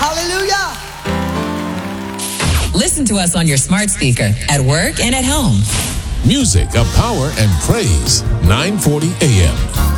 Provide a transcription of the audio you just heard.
Hallelujah. Listen to us on your smart speaker, at work and at home. Music of power and praise. 940 AM.